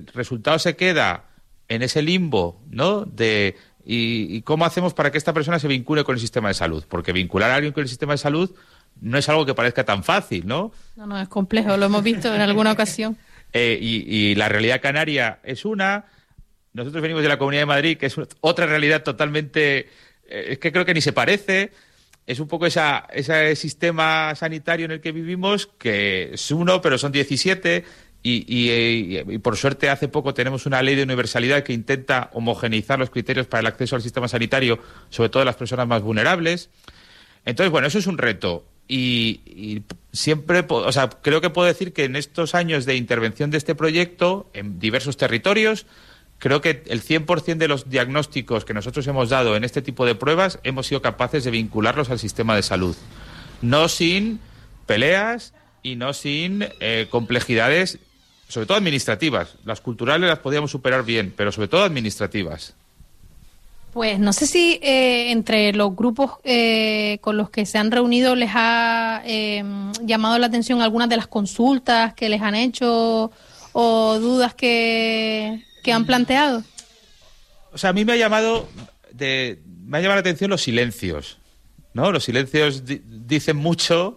El resultado se queda en ese limbo, ¿no? ¿Y cómo hacemos para que esta persona se vincule con el sistema de salud? Porque vincular a alguien con el sistema de salud no es algo que parezca tan fácil, ¿no? No, es complejo, lo hemos visto en alguna ocasión. Y la realidad canaria es una. Nosotros venimos de la Comunidad de Madrid, que es otra realidad totalmente... es que creo que ni se parece. Es un poco ese sistema sanitario en el que vivimos, que es uno, pero son 17... Y por suerte hace poco tenemos una ley de universalidad que intenta homogeneizar los criterios para el acceso al sistema sanitario, sobre todo de las personas más vulnerables. Entonces, bueno, eso es un reto. Y siempre, o sea, creo que puedo decir que en estos años de intervención de este proyecto, en diversos territorios, creo que el 100% de los diagnósticos que nosotros hemos dado en este tipo de pruebas hemos sido capaces de vincularlos al sistema de salud. No sin peleas y no sin complejidades, sobre todo administrativas. Las culturales las podíamos superar bien, pero sobre todo administrativas. Pues no sé si entre los grupos con los que se han reunido les ha llamado la atención algunas de las consultas que les han hecho o dudas que han planteado. O sea, a mí me ha llamado la atención los silencios, ¿no? Los silencios dicen mucho.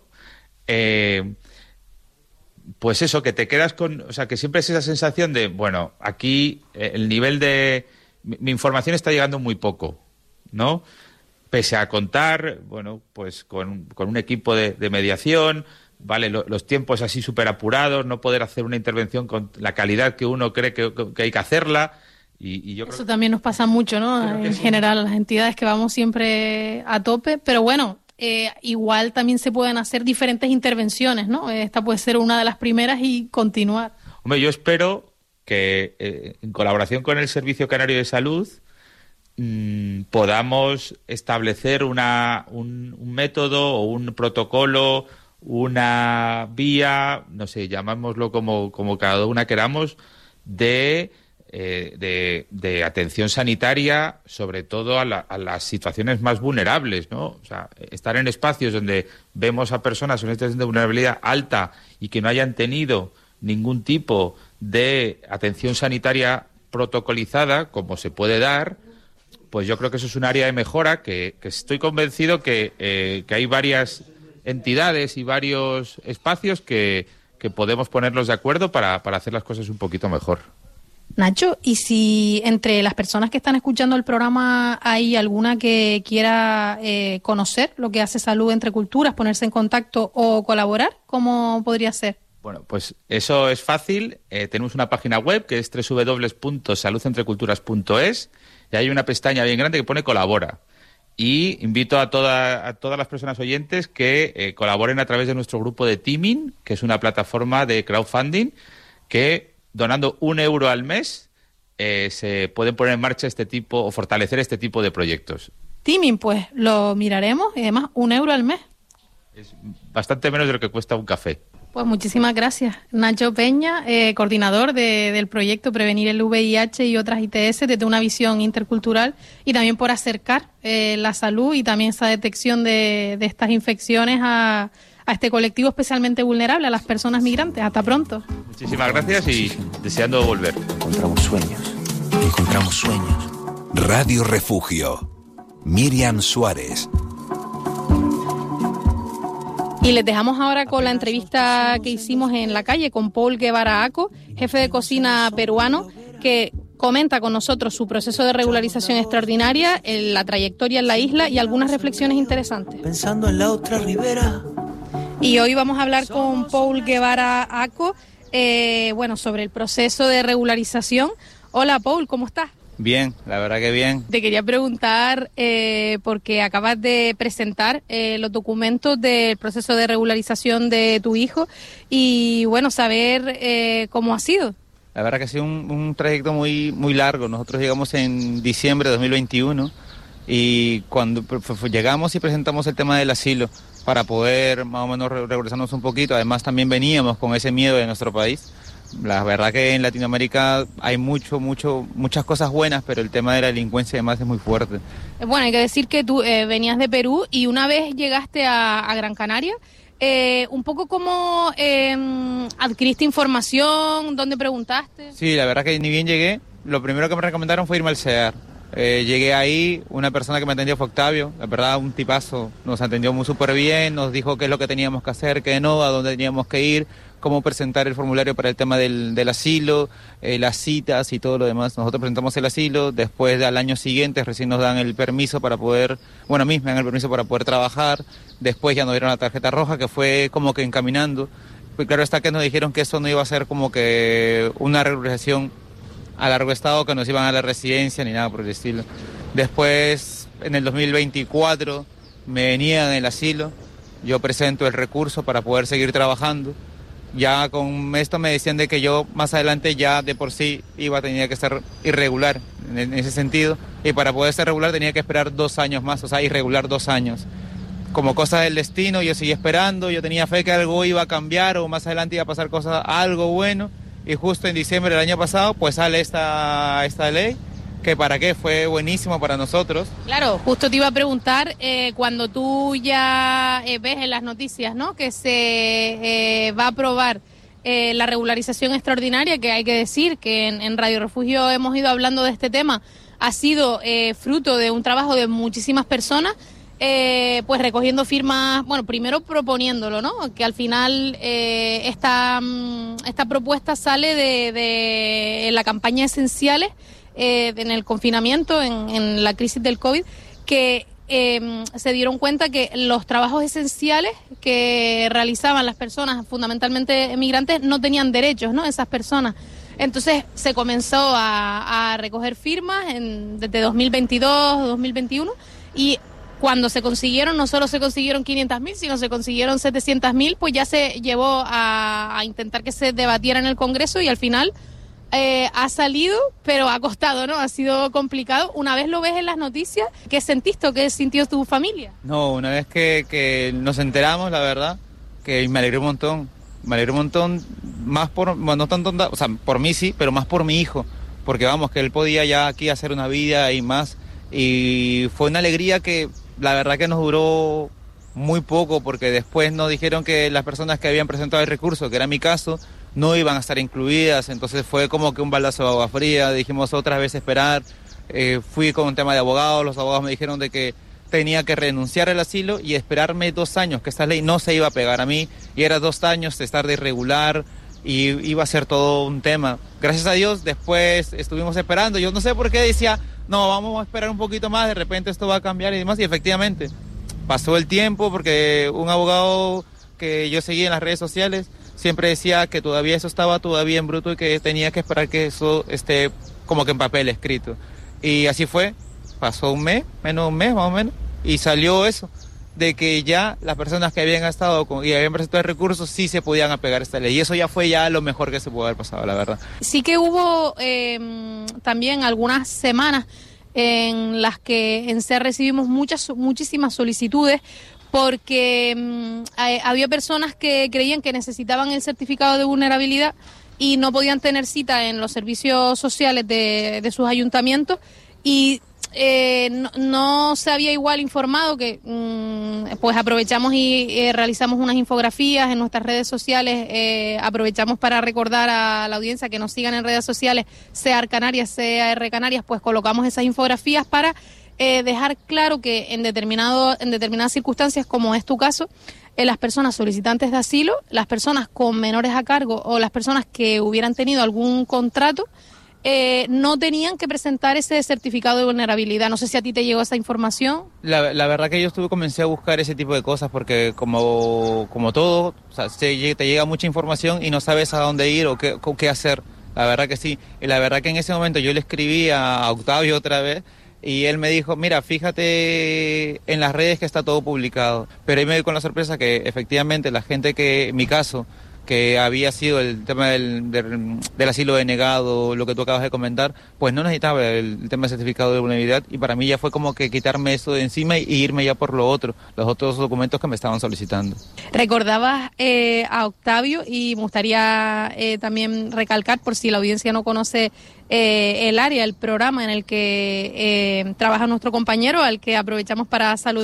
Pues eso, que te quedas con... O sea, que siempre es esa sensación de, bueno, aquí el nivel de... Mi información está llegando muy poco, ¿no? Pese a contar, bueno, pues con un equipo de mediación, ¿vale? Los tiempos así súper apurados, no poder hacer una intervención con la calidad que uno cree que hay que hacerla. Y yo creo eso también nos pasa mucho, ¿no? En general, a las entidades que vamos siempre a tope, pero bueno... igual también se pueden hacer diferentes intervenciones, ¿no? Esta puede ser una de las primeras y continuar. Hombre, yo espero que en colaboración con el Servicio Canario de Salud podamos establecer un método o un protocolo, una vía, no sé, llamámoslo como cada una queramos, de atención sanitaria, sobre todo a las situaciones más vulnerables, ¿no? O sea, estar en espacios donde vemos a personas en una situación de vulnerabilidad alta y que no hayan tenido ningún tipo de atención sanitaria protocolizada, como se puede dar, pues yo creo que eso es un área de mejora que estoy convencido que hay varias entidades y varios espacios que podemos ponerlos de acuerdo para hacer las cosas un poquito mejor. Nacho, y si entre las personas que están escuchando el programa hay alguna que quiera conocer lo que hace Salud Entre Culturas, ponerse en contacto o colaborar, ¿cómo podría ser? Bueno, pues eso es fácil. Tenemos una página web que es www.saludentreculturas.es y hay una pestaña bien grande que pone colabora. Y invito a todas las personas oyentes que colaboren a través de nuestro grupo de Teaming, que es una plataforma de crowdfunding que donando 1 euro al mes se pueden poner en marcha este tipo o fortalecer este tipo de proyectos. Teaming, pues lo miraremos y además 1 euro al mes. Es bastante menos de lo que cuesta un café. Pues muchísimas gracias. Nacho Peña, coordinador del proyecto Prevenir el VIH y otras ITS desde una visión intercultural y también por acercar la salud y también esa detección de estas infecciones a este colectivo especialmente vulnerable, a las personas migrantes. Hasta pronto. Muchísimas gracias y deseando volver. Encontramos sueños. Radio Refugio. Miriam Suárez. Y les dejamos ahora con la entrevista que hicimos en la calle con Paul Guevara Aco, jefe de cocina peruano, que comenta con nosotros su proceso de regularización extraordinaria, la trayectoria en la isla y algunas reflexiones interesantes. Pensando en la otra ribera. Y hoy vamos a hablar con Paul Guevara Aco, sobre el proceso de regularización. Hola, Paul, ¿cómo estás? Bien, la verdad que bien. Te quería preguntar, porque acabas de presentar los documentos del proceso de regularización de tu hijo y, saber cómo ha sido. La verdad que ha sido un trayecto muy, muy largo. Nosotros llegamos en diciembre de 2021 y cuando llegamos y presentamos el tema del asilo para poder más o menos regularizarnos un poquito, además también veníamos con ese miedo de nuestro país. La verdad que en Latinoamérica hay muchas cosas buenas, pero el tema de la delincuencia además es muy fuerte. Bueno, hay que decir que tú venías de Perú y una vez llegaste a Gran Canaria, Un poco cómo adquiriste información, dónde preguntaste. Sí, la verdad que ni bien llegué, lo primero que me recomendaron fue irme al CEAR. Llegué ahí, una persona que me atendió fue Octavio, la verdad un tipazo, nos atendió muy súper bien, nos dijo qué es lo que teníamos que hacer, qué no, a dónde teníamos que ir, cómo presentar el formulario para el tema del asilo, las citas y todo lo demás. Nosotros presentamos el asilo, después al año siguiente recién nos dan el permiso para poder, bueno, a mí me dan el permiso para poder trabajar, después ya nos dieron la tarjeta roja que fue como que encaminando, pues claro está que nos dijeron que eso no iba a ser como que una regularización a largo estado, que nos iban a la residencia ni nada por el estilo. Después, en el 2024, me niegan el asilo, yo presento el recurso para poder seguir trabajando. Ya con esto me decían de que yo más adelante ya de por sí tenía que ser irregular en ese sentido, y para poder ser regular tenía que esperar 2 años más, o sea, irregular 2 años. Como cosa del destino, yo seguí esperando, yo tenía fe que algo iba a cambiar o más adelante iba a pasar algo bueno. Y justo en diciembre del año pasado, pues sale esta ley, que para qué fue buenísimo para nosotros. Claro, justo te iba a preguntar, cuando tú ya ves en las noticias, ¿no?, que se va a aprobar la regularización extraordinaria, que hay que decir que en Radio Refugio hemos ido hablando de este tema, ha sido fruto de un trabajo de muchísimas personas, pues recogiendo firmas, bueno, primero proponiéndolo, ¿no?, que al final esta propuesta sale de la campaña Esenciales, en el confinamiento, en la crisis del COVID, que se dieron cuenta que los trabajos esenciales que realizaban las personas, fundamentalmente migrantes, no tenían derechos, ¿no?, esas personas. Entonces se comenzó a recoger firmas desde 2022, 2021, y cuando se consiguieron, no solo se consiguieron 500.000, sino se consiguieron 700.000, pues ya se llevó a intentar que se debatiera en el Congreso y al final ha salido, pero ha costado, ¿no? Ha sido complicado. Una vez lo ves en las noticias, ¿qué sentiste o qué sintió tu familia? No, una vez que nos enteramos, la verdad, que me alegré un montón. Me alegré un montón, más por, bueno, no tanto, o sea, por mí sí, pero más por mi hijo, porque vamos, que él podía ya aquí hacer una vida y más, y fue una alegría que la verdad que nos duró muy poco, porque después nos dijeron que las personas que habían presentado el recurso, que era mi caso, no iban a estar incluidas, entonces fue como que un baldazo de agua fría, dijimos otra vez esperar, fui con un tema de abogados, los abogados me dijeron de que tenía que renunciar al asilo y esperarme 2 años, que esta ley no se iba a pegar a mí, y era 2 años de estar de irregular, y iba a ser todo un tema. Gracias a Dios, después estuvimos esperando, yo no sé por qué decía, no, vamos a esperar un poquito más, de repente esto va a cambiar y demás, y efectivamente, pasó el tiempo, porque un abogado que yo seguí en las redes sociales siempre decía que todavía eso estaba todavía en bruto y que tenía que esperar que eso esté como que en papel escrito. Y así fue, pasó un mes, menos un mes más o menos, y salió eso, de que ya las personas que habían estado y habían presentado el recurso sí se podían apegar a esta ley. Y eso ya fue ya lo mejor que se pudo haber pasado, la verdad. Sí que hubo también algunas semanas en las que en SER recibimos muchísimas solicitudes porque había personas que creían que necesitaban el certificado de vulnerabilidad y no podían tener cita en los servicios sociales de sus ayuntamientos y no se había igual informado que pues aprovechamos y realizamos unas infografías en nuestras redes sociales, aprovechamos para recordar a la audiencia que nos sigan en redes sociales, CEAR Canarias, CEAR Canarias, pues colocamos esas infografías para dejar claro que en determinadas circunstancias, como es tu caso, las personas solicitantes de asilo, las personas con menores a cargo o las personas que hubieran tenido algún contrato, no tenían que presentar ese certificado de vulnerabilidad. No sé si a ti te llegó esa información. La verdad que yo comencé a buscar ese tipo de cosas porque como todo, o sea, te llega mucha información y no sabes a dónde ir o qué hacer. La verdad que sí. Y la verdad que en ese momento yo le escribí a Octavio otra vez y él me dijo, mira, fíjate en las redes que está todo publicado. Pero ahí me di con la sorpresa que efectivamente la gente que, en mi caso, que había sido el tema del asilo denegado, lo que tú acabas de comentar, pues no necesitaba el tema del certificado de vulnerabilidad y para mí ya fue como que quitarme eso de encima y irme ya por los otros documentos que me estaban solicitando. Recordabas a Octavio y me gustaría también recalcar, por si la audiencia no conoce el área, el programa en el que trabaja nuestro compañero, al que aprovechamos para saludar,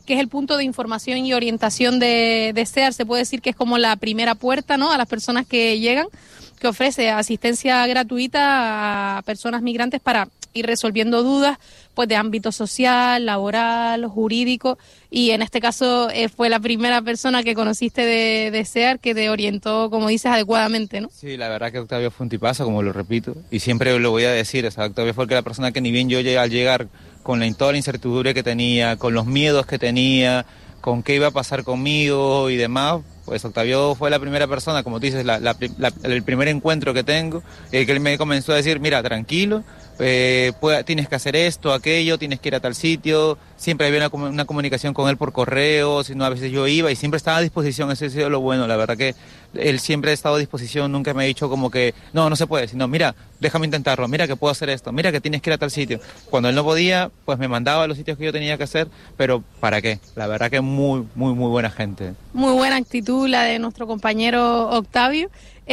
que es el punto de información y orientación de SEAR. Se puede decir que es como la primera puerta, ¿no?, a las personas que llegan, que ofrece asistencia gratuita a personas migrantes para ir resolviendo dudas pues de ámbito social, laboral, jurídico, y en este caso fue la primera persona que conociste de SEAR que te orientó, como dices, adecuadamente, ¿no? Sí, la verdad que Octavio fue un tipazo, como lo repito, y siempre lo voy a decir, o sea, Octavio fue la persona que ni bien yo llegué al llegar con toda la incertidumbre que tenía, con los miedos que tenía, con qué iba a pasar conmigo y demás, pues Octavio fue la primera persona, como tú dices, el primer encuentro que tengo, que él me comenzó a decir, mira, tranquilo, tienes que hacer esto, aquello, tienes que ir a tal sitio, siempre había una comunicación con él por correo, si no a veces yo iba y siempre estaba a disposición, eso ha sido lo bueno, la verdad que él siempre ha estado a disposición, nunca me ha dicho como que no se puede, sino mira, déjame intentarlo, mira que puedo hacer esto, mira que tienes que ir a tal sitio. Cuando él no podía, pues me mandaba a los sitios que yo tenía que hacer, pero ¿para qué? La verdad que muy buena gente. Muy buena actitud la de nuestro compañero Octavio.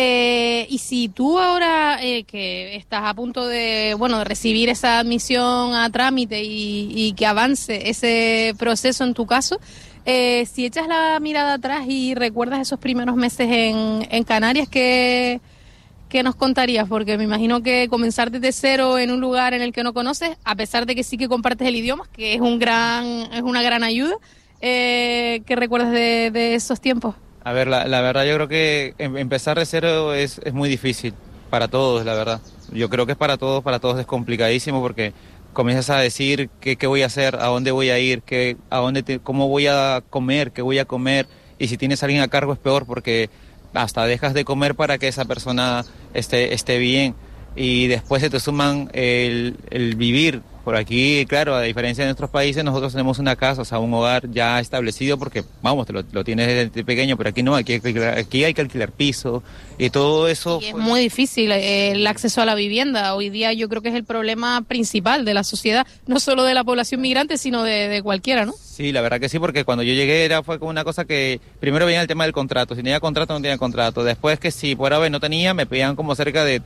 Y si tú ahora que estás a punto de recibir esa admisión a trámite y que avance ese proceso en tu caso, si echas la mirada atrás y recuerdas esos primeros meses en Canarias, ¿qué nos contarías? Porque me imagino que comenzar desde cero en un lugar en el que no conoces, a pesar de que sí que compartes el idioma, que es una gran ayuda, ¿qué recuerdas de esos tiempos? A ver, la verdad yo creo que empezar de cero es muy difícil para todos, la verdad. Yo creo que es para todos es complicadísimo porque comienzas a decir qué voy a hacer, a dónde voy a ir, cómo voy a comer, qué voy a comer, y si tienes a alguien a cargo es peor porque hasta dejas de comer para que esa persona esté bien, y después se te suman el vivir. Por aquí, claro, a diferencia de nuestros países, nosotros tenemos una casa, o sea, un hogar ya establecido porque, vamos, lo tienes desde pequeño, pero aquí no, aquí hay que alquilar piso y todo eso. Y es muy difícil el acceso a la vivienda. Hoy día yo creo que es el problema principal de la sociedad, no solo de la población migrante, sino de cualquiera, ¿no? Sí, la verdad que sí, porque cuando yo llegué fue como una cosa que primero venía el tema del contrato, si tenía contrato no tenía contrato, después que si por ahora no tenía, me pedían como cerca de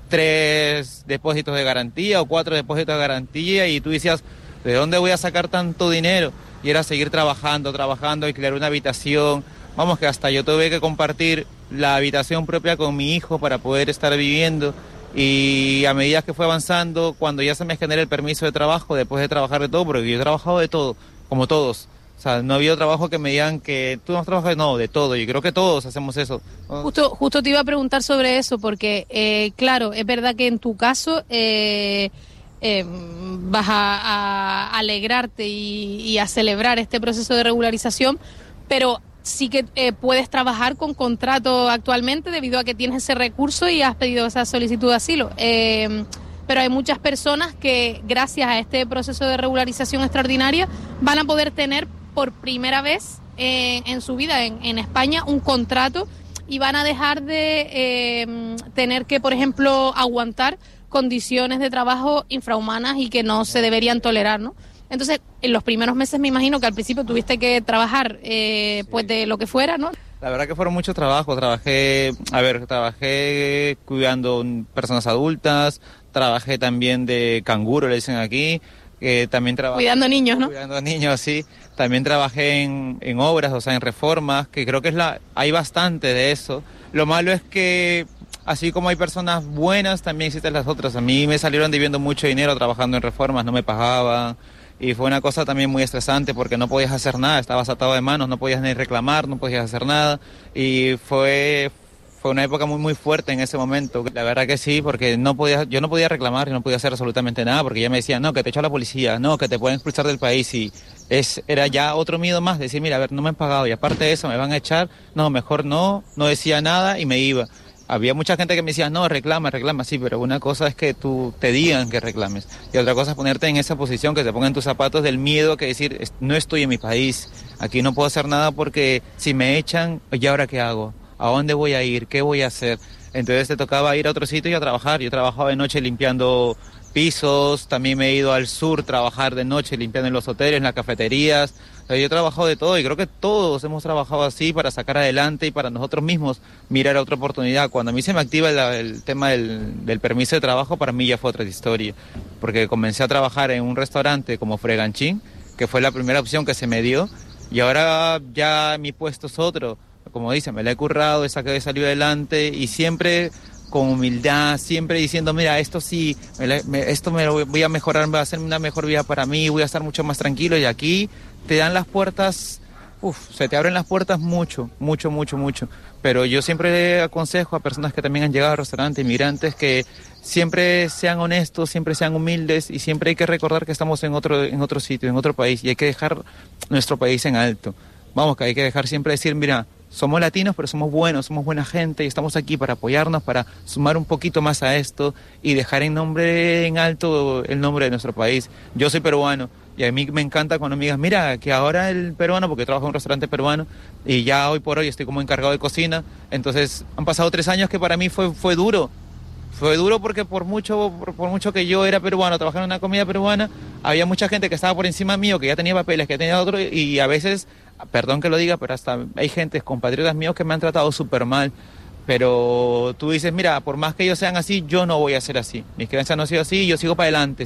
3 depósitos de garantía o 4 depósitos de garantía, y tú decías, ¿de dónde voy a sacar tanto dinero? Y era seguir trabajando, alquilar una habitación. Vamos, que hasta yo tuve que compartir la habitación propia con mi hijo para poder estar viviendo, y a medida que fue avanzando, cuando ya se me genera el permiso de trabajo, después de trabajar de todo, porque yo he trabajado de todo, como todos. O sea, no ha habido trabajo que me digan que tú no has trabajado, no, de todo. Y creo que todos hacemos eso. Justo te iba a preguntar sobre eso, porque, claro, es verdad que en tu caso vas a alegrarte y a celebrar este proceso de regularización, pero sí que puedes trabajar con contrato actualmente debido a que tienes ese recurso y has pedido esa solicitud de asilo. Pero hay muchas personas que, gracias a este proceso de regularización extraordinaria, van a poder tener por primera vez en su vida en España un contrato, y van a dejar de tener que, por ejemplo, aguantar condiciones de trabajo infrahumanas y que no se deberían tolerar, ¿no? Entonces, en los primeros meses me imagino que al principio tuviste que trabajar pues de lo que fuera, ¿no? La verdad que fueron muchos trabajos. Trabajé cuidando personas adultas, trabajé también de canguro, le dicen aquí, también trabajé cuidando niños, ¿no? Cuidando niños, sí. También trabajé en obras, o sea, en reformas, que creo que hay bastante de eso. Lo malo es que, así como hay personas buenas, también existen las otras. A mí me salieron debiendo mucho dinero trabajando en reformas, no me pagaban. Y fue una cosa también muy estresante porque no podías hacer nada, estabas atado de manos, no podías ni reclamar, no podías hacer nada. Y fue una época muy fuerte en ese momento. La verdad que sí, porque yo no podía reclamar, yo no podía hacer absolutamente nada, porque ya me decían, no, que te echa la policía, no, que te pueden expulsar del país. Y era ya otro miedo más, decir, mira, a ver, no me han pagado y aparte de eso me van a echar, no, mejor no decía nada y me iba. Había mucha gente que me decía, no, reclama, sí, pero una cosa es que tú te digan que reclames, y otra cosa es ponerte en esa posición, que te pongan tus zapatos del miedo, que decir, no estoy en mi país, aquí no puedo hacer nada porque si me echan, ¿y ahora qué hago? ¿A dónde voy a ir? ¿Qué voy a hacer? Entonces te tocaba ir a otro sitio y a trabajar. Yo trabajaba de noche limpiando pisos, también me he ido al sur trabajar de noche limpiando en los hoteles, en las cafeterías. O sea, yo he trabajado de todo y creo que todos hemos trabajado así para sacar adelante y para nosotros mismos mirar a otra oportunidad. Cuando a mí se me activa el tema del permiso de trabajo, para mí ya fue otra historia, porque comencé a trabajar en un restaurante como Freganchín, que fue la primera opción que se me dio, y ahora ya mi puesto es otro. Como dicen, me la he currado, he salido adelante, y siempre con humildad, siempre diciendo, mira, esto sí, esto me lo voy a mejorar, va a hacer una mejor vida para mí, voy a estar mucho más tranquilo, y aquí te dan las puertas, se te abren las puertas mucho, pero yo siempre aconsejo a personas que también han llegado al restaurante, inmigrantes, que siempre sean honestos, siempre sean humildes, y siempre hay que recordar que estamos en otro sitio, en otro país, y hay que dejar nuestro país en alto. Vamos, que hay que dejar siempre decir, mira, somos latinos, pero somos buenos, somos buena gente y estamos aquí para apoyarnos, para sumar un poquito más a esto y dejar en alto el nombre de nuestro país. Yo soy peruano y a mí me encanta cuando me digas, mira, que ahora el peruano, porque trabajo en un restaurante peruano y ya hoy por hoy estoy como encargado de cocina, entonces han pasado 3 años que para mí fue duro. Fue duro porque por mucho que yo era peruano, trabajaba en una comida peruana, había mucha gente que estaba por encima mío, que ya tenía papeles, que tenía otro, y a veces, perdón que lo diga, pero hasta hay gente, compatriotas míos que me han tratado súper mal. Pero tú dices, mira, por más que ellos sean así, yo no voy a ser así. Mis creencias no han sido así, yo sigo para adelante,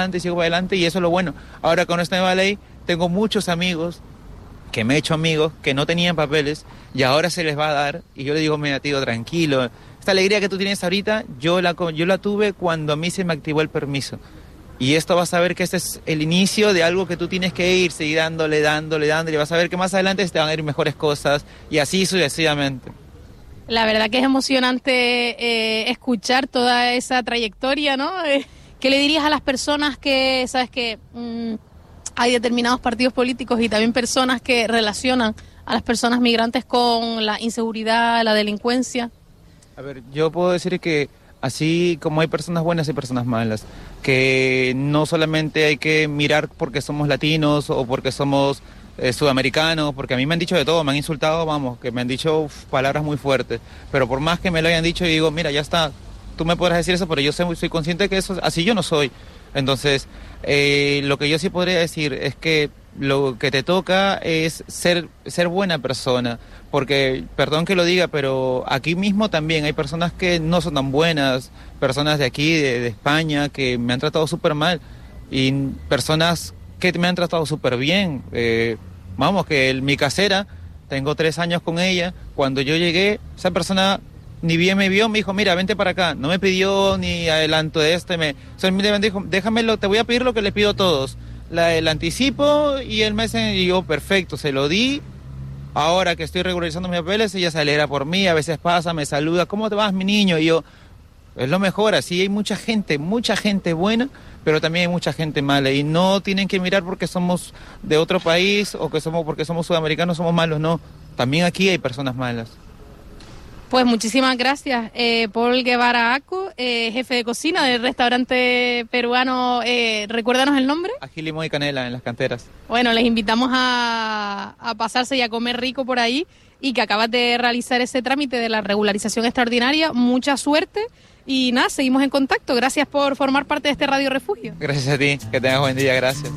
y eso es lo bueno. Ahora con esta nueva ley, tengo muchos amigos, que me he hecho amigos, que no tenían papeles, y ahora se les va a dar, y yo le digo, mira, tío, tranquilo. Esta alegría que tú tienes ahorita, yo la tuve cuando a mí se me activó el permiso. Y esto vas a ver que este es el inicio de algo que tú tienes que ir, seguir dándole, y vas a ver que más adelante te van a ir mejores cosas, y así sucesivamente. La verdad que es emocionante escuchar toda esa trayectoria, ¿no? ¿Qué le dirías a las personas que, sabes que hay determinados partidos políticos y también personas que relacionan a las personas migrantes con la inseguridad, la delincuencia? A ver, yo puedo decir que así como hay personas buenas, hay personas malas, que no solamente hay que mirar porque somos latinos o porque somos sudamericanos, porque a mí me han dicho de todo, me han insultado, vamos, que me han dicho palabras muy fuertes, pero por más que me lo hayan dicho, yo digo, mira, ya está, tú me podrás decir eso, pero yo soy consciente de que eso, así yo no soy. Entonces, lo que yo sí podría decir es que lo que te toca es ser buena persona, porque, perdón que lo diga, pero aquí mismo también hay personas que no son tan buenas, personas de aquí, de España, que me han tratado súper mal, y personas que me han tratado súper bien. Vamos, que mi casera, tengo 3 años con ella, cuando yo llegué, esa persona ni bien me vio, me dijo, mira, vente para acá, no me pidió ni adelanto de me dijo, déjamelo, te voy a pedir lo que le pido a todos, el anticipo y el mes, y yo, perfecto, se lo di. Ahora que estoy regularizando mis papeles, ella se alegra por mí, a veces pasa, me saluda, ¿cómo te vas, mi niño? Y yo, es lo mejor, así hay mucha gente buena, pero también hay mucha gente mala, y no tienen que mirar porque somos de otro país o porque somos sudamericanos, somos malos, no, también aquí hay personas malas. Pues muchísimas gracias, Paul Guevara Aco, jefe de cocina del restaurante peruano, recuérdanos el nombre. Ají, limón y canela en Las Canteras. Bueno, les invitamos a pasarse y a comer rico por ahí, y que acabas de realizar ese trámite de la regularización extraordinaria, mucha suerte, y nada, seguimos en contacto. Gracias por formar parte de este Radio Refugio. Gracias a ti, que tengas buen día, gracias.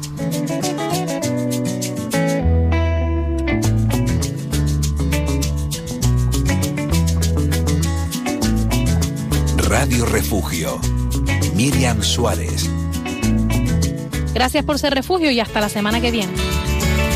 Radio Refugio. Miriam Suárez. Gracias por ser refugio y hasta la semana que viene.